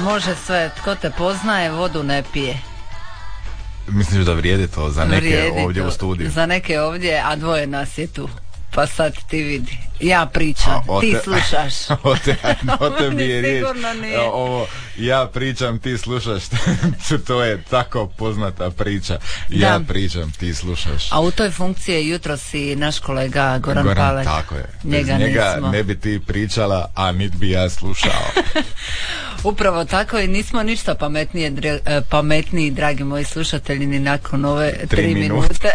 može sve, tko te poznaje, vodu ne pije. Misliš da vrijedi to za neke Vrijedi ovdje to, u studiju? Za neke ovdje, a dvoje nas je tu. Pa sad ti vidi. Ja pričam, ti slušaš. O tebi je riječ. Nije. Ja pričam, ti slušaš. To je tako poznata priča. Ja pričam, ti slušaš. A u toj funkciji je jutros i naš kolega Goran Palek. Tako je. Bez njega ne bi ti pričala, a niti bi ja slušao. Upravo tako i nismo ništa pametniji, dragi moji slušatelji, ni nakon ove 3 minute.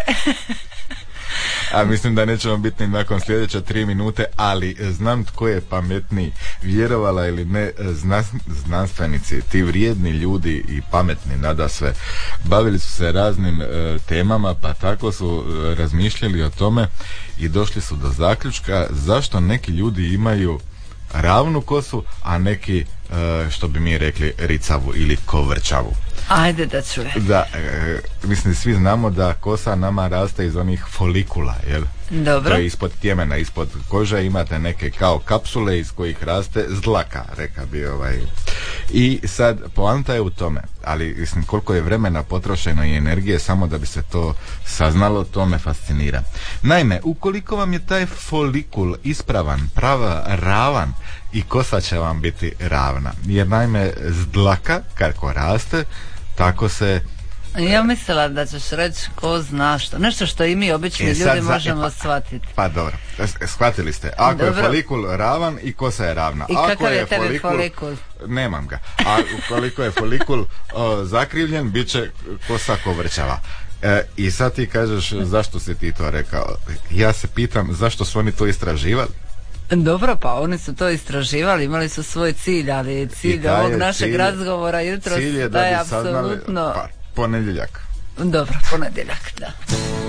A mislim da nećemo biti ni nakon sljedeće 3 minute, ali znam tko je pametniji, vjerovala ili ne, znanstvenici, ti vrijedni ljudi i pametni nadasve, bavili su se raznim temama, pa tako su razmišljali o tome i došli su do zaključka zašto neki ljudi imaju ravnu kosu, a neki, što bi mi rekli, ricavu ili kovrčavu. Ajde da čuje. Da, mislim, svi znamo da kosa nama raste iz onih folikula, jel? Dobro. To je ispod tjemena, ispod kože imate neke kao kapsule iz kojih raste zlaka, reka bi I sad, poanta je u tome, ali mislim, koliko je vremena potrošeno i energije samo da bi se to saznalo, to me fascinira. Naime, ukoliko vam je taj folikul ispravan, ravan, i kosa će vam biti ravna. Jer naime, dlaka, kako raste, tako se... Ja mislila da ćeš reći ko zna što. Nešto što i mi obični ljudi možemo shvatiti. Pa dobro, shvatili ste. Ako je folikul ravan i kosa je ravna. I kakav je tebi folikul? Nemam ga. A ukoliko je folikul zakrivljen, bit će kosa kovrčava. I sad ti kažeš zašto si ti to rekao. Ja se pitam zašto su oni to istraživali. Dobro, pa oni su to istraživali, imali su svoj cilj, ali cilj ovog našeg razgovora jutros da je apsolutno... Ponedjeljak. Dobro, ponedjeljak, da.